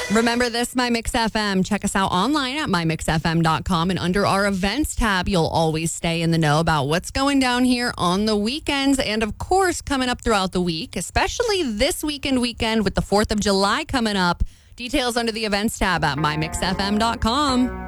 Remember this, My Mix FM. Check us out online at mymixfm.com. And under our events tab, you'll always stay in the know about what's going down here on the weekends. And of course, coming up throughout the week, especially this weekend with the 4th of July coming up. Details under the events tab at mymixfm.com.